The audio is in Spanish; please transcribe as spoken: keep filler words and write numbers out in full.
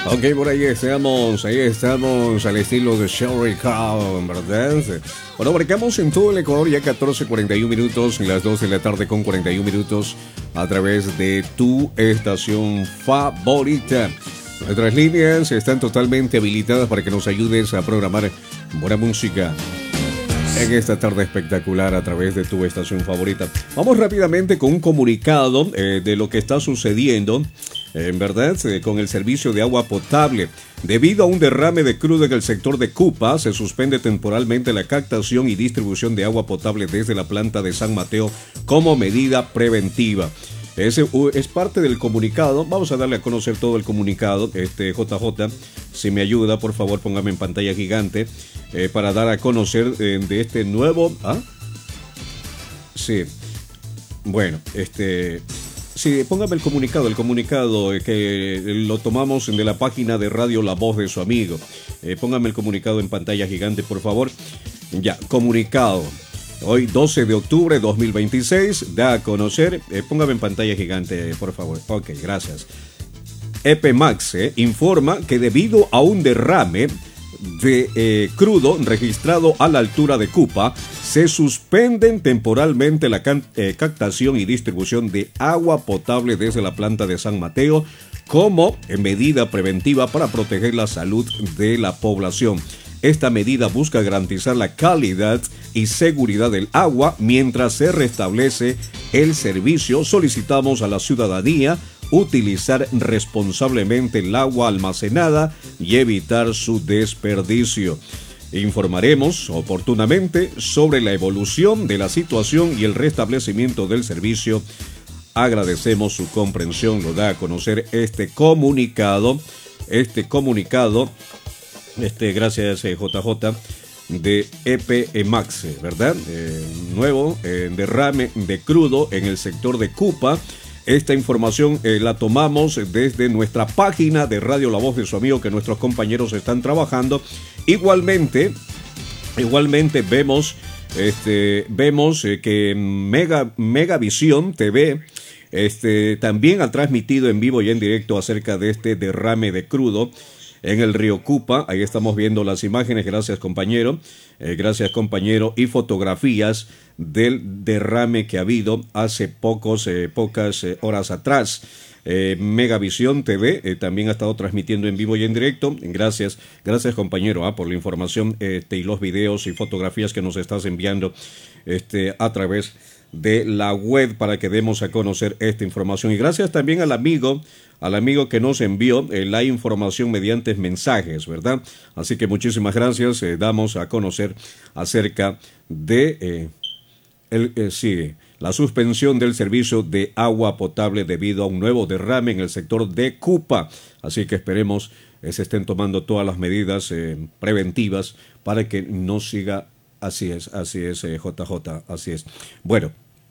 Ok, por ahí estamos, ahí estamos al estilo de Sherry Crown, ¿verdad? Bueno, marcamos en todo el Ecuador ya catorce cuarenta y uno minutos, las dos de la tarde con cuarenta y uno minutos a través de tu estación favorita. Nuestras líneas están totalmente habilitadas para que nos ayudes a programar buena música en esta tarde espectacular a través de tu estación favorita. Vamos rápidamente con un comunicado eh, de lo que está sucediendo, eh, en verdad, eh, con el servicio de agua potable. Debido a un derrame de crudo en el sector de Cupa, se suspende temporalmente la captación y distribución de agua potable desde la planta de San Mateo como medida preventiva. Ese es parte del comunicado. Vamos a darle a conocer todo el comunicado. Este J J, si me ayuda, por favor, póngame en pantalla gigante eh, para dar a conocer eh, de este nuevo. ¿Ah? Sí. Bueno, este. Sí, póngame el comunicado, el comunicado eh, que lo tomamos de la página de Radio La Voz de su amigo. Eh, póngame el comunicado en pantalla gigante, por favor. Ya, comunicado. Hoy doce de octubre de dos mil veintiséis, da a conocer, eh, póngame en pantalla gigante, por favor. Ok, gracias. EPEMAX eh, informa que debido a un derrame de eh, crudo registrado a la altura de Cupa, se suspenden temporalmente la can eh, captación y distribución de agua potable desde la planta de San Mateo como medida preventiva para proteger la salud de la población. Esta medida busca garantizar la calidad y seguridad del agua mientras se restablece el servicio. Solicitamos a la ciudadanía utilizar responsablemente el agua almacenada y evitar su desperdicio. Informaremos oportunamente sobre la evolución de la situación y el restablecimiento del servicio. Agradecemos su comprensión, lo da a conocer este comunicado, este comunicado Este, gracias eh, J J de EPEMAX, ¿verdad? Eh, nuevo eh, derrame de crudo en el sector de Cupa. Esta información eh, la tomamos desde nuestra página de Radio La Voz de su amigo, que nuestros compañeros están trabajando. Igualmente, igualmente vemos, este, vemos eh, que Mega, Megavisión T V este, también ha transmitido en vivo y en directo acerca de este derrame de crudo en el río Cupa. Ahí estamos viendo las imágenes, gracias compañero, eh, gracias compañero, y fotografías del derrame que ha habido hace pocos, eh, pocas eh, horas atrás. Eh, Megavisión T V eh, también ha estado transmitiendo en vivo y en directo. Gracias, gracias compañero ah, por la información este, y los videos y fotografías que nos estás enviando este, a través de la web para que demos a conocer esta información. Y gracias también al amigo, al amigo que nos envió eh, la información mediante mensajes, ¿verdad? Así que muchísimas gracias. Eh, damos a conocer acerca de eh, el, eh, sí, la suspensión del servicio de agua potable debido a un nuevo derrame en el sector de Cupa. Así que esperemos eh, se estén tomando todas las medidas eh, preventivas para que no siga. Así es, así es, eh, J J, así es. Bueno.